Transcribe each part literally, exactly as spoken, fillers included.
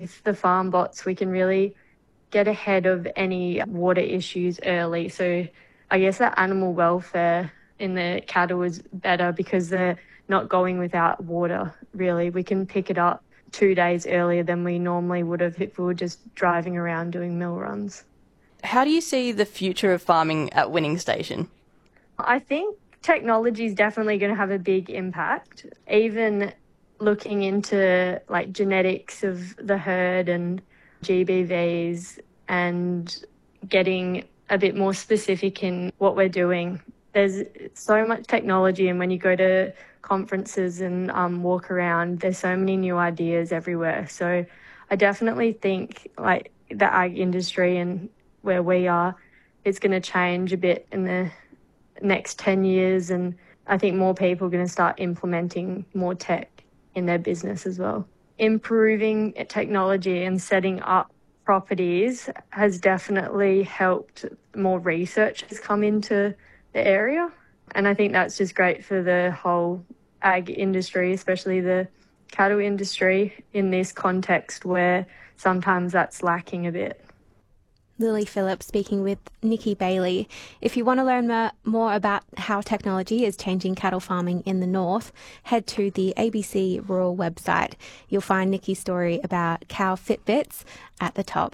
with the farm bots, we can really get ahead of any water issues early. So I guess that animal welfare in the cattle is better because they're not going without water, really. We can pick it up two days earlier than we normally would have if we were just driving around doing mill runs. How do you see the future of farming at Winning Station? I think technology is definitely going to have a big impact. Even looking into like genetics of the herd and G B Vs and getting a bit more specific in what we're doing. There's so much technology, and when you go to conferences and um, walk around, there's so many new ideas everywhere. So I definitely think like the ag industry and where we are, it's going to change a bit in the next ten years, and I think more people are going to start implementing more tech in their business as well. Improving technology and setting up properties has definitely helped more research has come into the area, and I think that's just great for the whole ag industry, especially the cattle industry in this context where sometimes that's lacking a bit. Lily Phillips speaking with Nikki Bailey. If you want to learn more about how technology is changing cattle farming in the north, head to the A B C Rural website. You'll find Nikki's story about cow Fitbits at the top.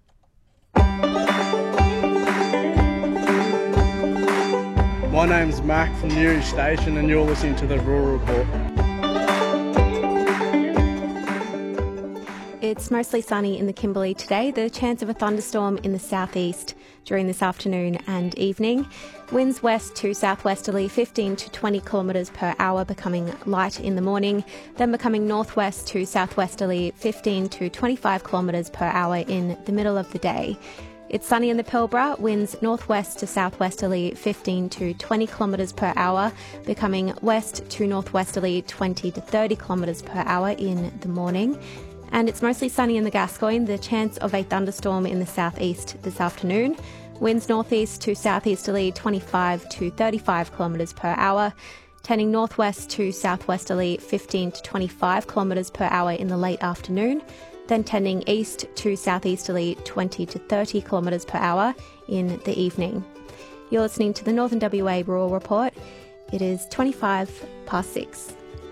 My name's Mac from Newry Station, and you're listening to the Rural Report. It's mostly sunny in the Kimberley today. The chance of a thunderstorm in the southeast during this afternoon and evening. Winds west to southwesterly, fifteen to twenty kilometres per hour, becoming light in the morning, then becoming northwest to southwesterly, fifteen to twenty-five kilometres per hour in the middle of the day. It's sunny in the Pilbara, winds northwest to southwesterly, fifteen to twenty kilometres per hour, becoming west to northwesterly, twenty to thirty kilometres per hour in the morning. And it's mostly sunny in the Gascoyne, the chance of a thunderstorm in the southeast this afternoon. Winds northeast to southeasterly, twenty-five to thirty-five kilometres per hour. Turning northwest to southwesterly, fifteen to twenty-five kilometres per hour in the late afternoon. Then tending east to southeasterly, twenty to thirty kilometres per hour in the evening. You're listening to the Northern W A Rural Report. It is twenty-five past six.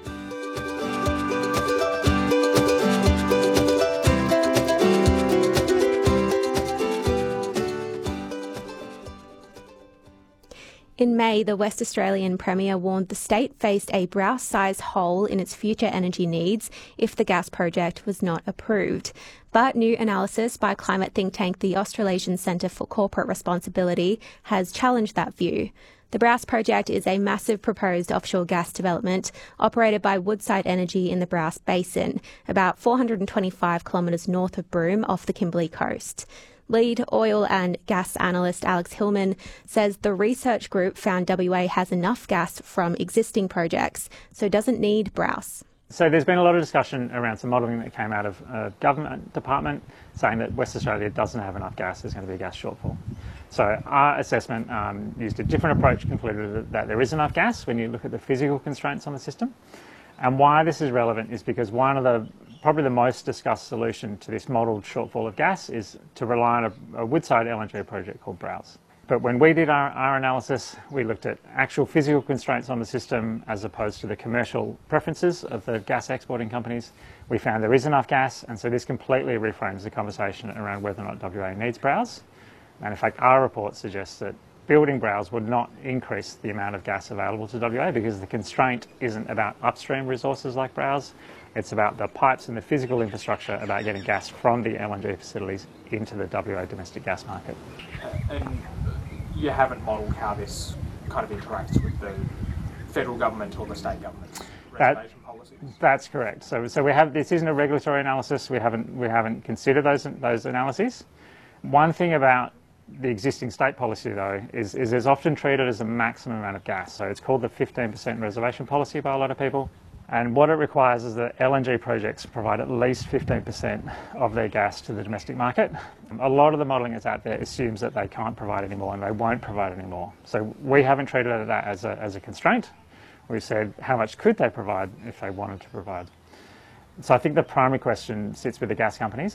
In May, the West Australian Premier warned the state faced a Browse-sized hole in its future energy needs if the gas project was not approved. But new analysis by climate think tank the Australasian Centre for Corporate Responsibility has challenged that view. The Browse project is a massive proposed offshore gas development operated by Woodside Energy in the Browse Basin, about four hundred twenty-five kilometres north of Broome off the Kimberley coast. Lead oil and gas analyst Alex Hillman says the research group found W A has enough gas from existing projects, so doesn't need Browse. So there's been a lot of discussion around some modelling that came out of a government department saying that West Australia doesn't have enough gas, there's going to be a gas shortfall. So our assessment um, used a different approach, concluded that there is enough gas when you look at the physical constraints on the system. And why this is relevant is because one of the probably the most discussed solution to this modelled shortfall of gas is to rely on a, a Woodside L N G project called Browse. But when we did our, our analysis, we looked at actual physical constraints on the system as opposed to the commercial preferences of the gas exporting companies. We found there is enough gas, and so this completely reframes the conversation around whether or not W A needs Browse. And in fact, our report suggests that building Browse would not increase the amount of gas available to W A because the constraint isn't about upstream resources like Browse. It's about the pipes and the physical infrastructure about getting gas from the L N G facilities into the W A domestic gas market. And you haven't modelled how this kind of interacts with the federal government or the state government's reservation that, policies? That's correct. So, so we have this isn't a regulatory analysis. We haven't we haven't considered those those analyses. One thing about the existing state policy, though, is, is it's often treated as a maximum amount of gas. So it's called the fifteen percent reservation policy by a lot of people. And what it requires is that L N G projects provide at least fifteen percent of their gas to the domestic market. A lot of the modelling that's out there assumes that they can't provide any more and they won't provide any more. So we haven't treated that as a, as a constraint. We've said how much could they provide if they wanted to provide. So I think the primary question sits with the gas companies.